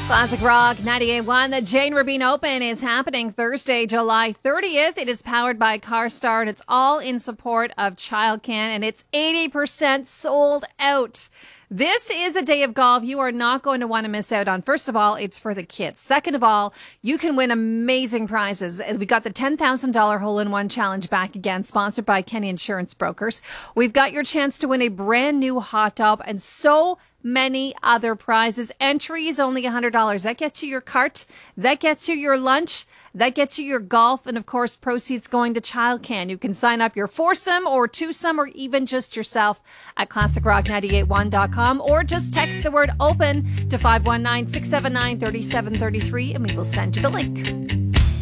Classic Rock 98.1. The Jane Rabin Open is happening Thursday, July 30th. It is powered by CarStar, and it's all in support of ChildCan, and it's 80% sold out. This is a day of golf you are not going to want to miss out on. First of all, it's for the kids. Second of all, you can win amazing prizes. We got the $10,000 hole-in-one challenge back again, sponsored by Kenny Insurance Brokers. We've got your chance to win a brand new hot tub and so many other prizes. Entry is only $100. That gets you your cart. That gets you your lunch. That gets you your golf. And of course, proceeds going to ChildCan. You can sign up your foursome or twosome or even just yourself at ClassicRock981.com, or just text the word open to 519-679-3733 and we will send you the link.